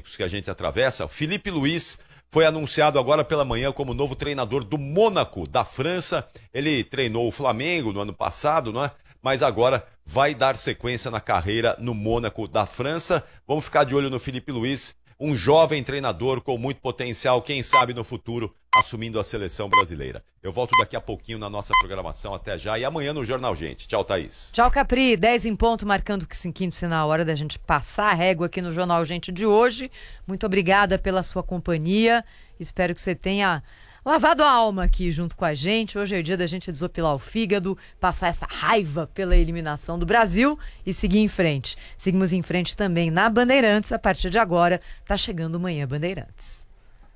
técnicos que a gente atravessa, Filipe Luís foi anunciado agora pela manhã como novo treinador do Mônaco, da França. Ele treinou o Flamengo no ano passado, não é? Mas agora vai dar sequência na carreira no Mônaco da França. Vamos ficar de olho no Filipe Luís, um jovem treinador com muito potencial, quem sabe no futuro, assumindo a seleção brasileira. Eu volto daqui a pouquinho na nossa programação, até já, e amanhã no Jornal Gente. Tchau, Thaís. Tchau, Capri. 10 em ponto, marcando que quinto sinal, a hora da gente passar a régua aqui no Jornal Gente de hoje. Muito obrigada pela sua companhia. Espero que você tenha lavado a alma aqui junto com a gente. Hoje é o dia da gente desopilar o fígado, passar essa raiva pela eliminação do Brasil e seguir em frente. Seguimos em frente também na Bandeirantes. A partir de agora, tá chegando Manhã Bandeirantes.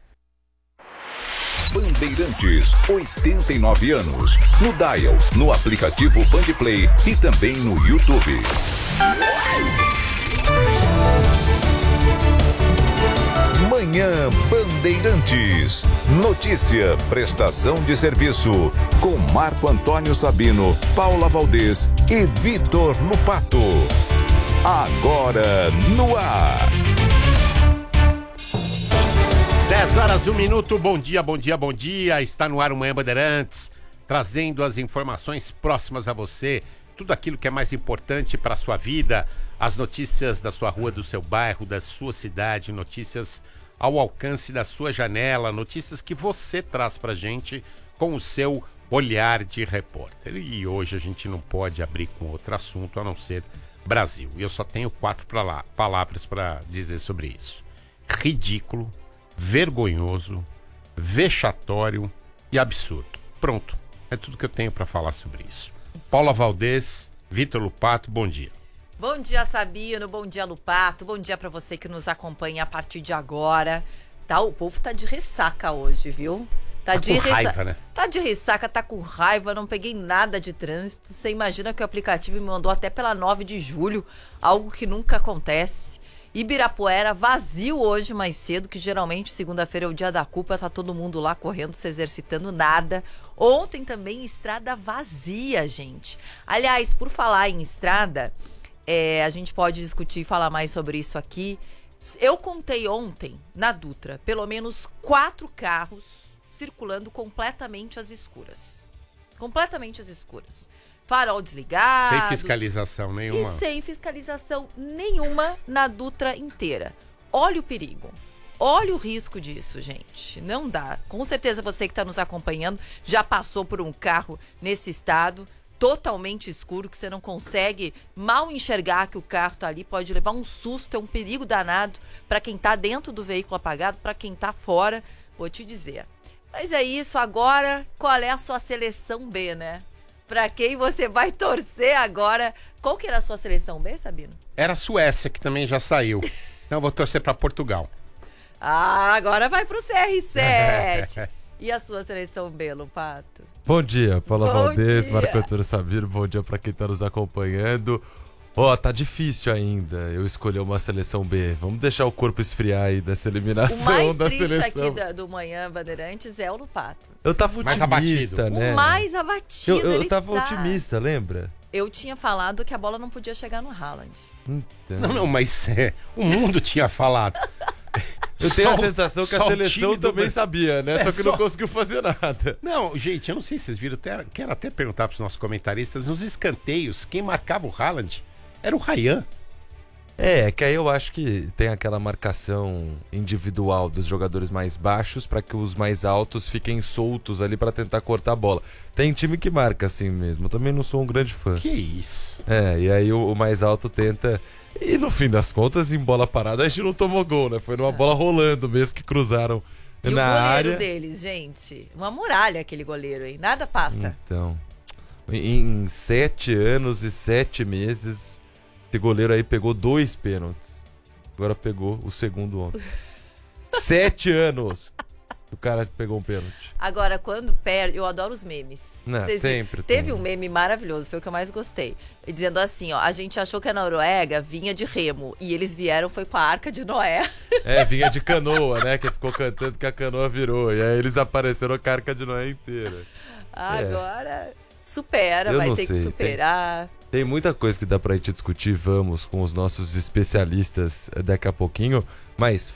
Bandeirantes, 89 anos. No Dial, no aplicativo Bandplay e também no YouTube. Manhã Bandeirantes. Notícia, prestação de serviço. Com Marco Antônio Sabino, Paula Valdez e Vitor Lupato. Agora no ar. 10 horas, 1 minuto, bom dia, bom dia, bom dia. Está no ar o Manhã Bandeirantes, trazendo as informações próximas a você, tudo aquilo que é mais importante para a sua vida, as notícias da sua rua, do seu bairro, da sua cidade, notícias ao alcance da sua janela, notícias que você traz para a gente com o seu olhar de repórter. E hoje a gente não pode abrir com outro assunto a não ser Brasil. E eu só tenho 4 palavras para dizer sobre isso: ridículo, vergonhoso, vexatório e absurdo. Pronto, é tudo que eu tenho para falar sobre isso. Paula Valdez, Vitor Lupato, bom dia. Bom dia, Sabino, bom dia, Lupato, bom dia para você que nos acompanha a partir de agora. Tá, o povo tá de ressaca hoje, viu? Tá de raiva, né? Tá de ressaca, tá com raiva, não peguei nada de trânsito. Você imagina que o aplicativo me mandou até pela 9 de julho, algo que nunca acontece. Ibirapuera vazio hoje mais cedo, que geralmente segunda-feira é o dia da culpa, tá todo mundo lá correndo, se exercitando, nada. Ontem também estrada vazia, gente. Aliás, por falar em estrada, a gente pode discutir e falar mais sobre isso aqui. Eu contei ontem, na Dutra, pelo menos 4 carros circulando completamente às escuras. Completamente às escuras. Farol desligado. Sem fiscalização nenhuma. E sem fiscalização nenhuma na Dutra inteira. Olha o perigo. Olha o risco disso, gente. Não dá. Com certeza você que está nos acompanhando já passou por um carro nesse estado, totalmente escuro, que você não consegue mal enxergar que o carro está ali. Pode levar um susto, é um perigo danado para quem está dentro do veículo apagado, para quem está fora, vou te dizer. Mas é isso. Agora, qual é a sua seleção B, né? Pra quem você vai torcer agora? Qual que era a sua seleção B, Sabino? Era a Suécia, que também já saiu. Então eu vou torcer pra Portugal. Ah, agora vai pro CR7. E a sua seleção B, Lupato? Bom dia, Paula Valdez, dia. Marco Antônio Sabino, bom dia pra quem tá nos acompanhando. Tá difícil ainda eu escolher uma seleção B. Vamos deixar o corpo esfriar aí dessa eliminação da seleção. O mais triste aqui do Manhã Bandeirantes é o Lupato. Eu tava otimista, né? O mais abatido, eu tava otimista, lembra? Eu tinha falado que a bola não podia chegar no Haaland. Então... Não, mas o mundo tinha falado. Eu tenho a sensação que a seleção também sabia, né? Só que não conseguiu fazer nada. Não, gente, eu não sei se vocês viram, quero até perguntar pros nossos comentaristas, nos escanteios, quem marcava o Haaland era o Ryan. Que aí eu acho que tem aquela marcação individual dos jogadores mais baixos para que os mais altos fiquem soltos ali para tentar cortar a bola. Tem time que marca assim mesmo, eu também não sou um grande fã. Que isso? E aí o mais alto tenta, e no fim das contas, em bola parada a gente não tomou gol, né? Foi numa bola rolando mesmo que cruzaram e na área. E o goleiro deles, gente, uma muralha aquele goleiro, hein? Nada passa. Então, em 7 anos e 7 meses... Esse goleiro aí pegou 2 pênaltis. Agora pegou o segundo ontem. 7 anos. O cara pegou um pênalti. Agora, quando perde... Eu adoro os memes. Sempre. Teve um meme maravilhoso, foi o que eu mais gostei. Dizendo assim, a gente achou que a Noruega vinha de remo. E eles vieram, foi com a Arca de Noé. Vinha de canoa, né? Que ficou cantando que a canoa virou. E aí eles apareceram com a Arca de Noé inteira. Agora, vai ter que superar. Tem muita coisa que dá pra gente discutir, vamos, com os nossos especialistas daqui a pouquinho, mas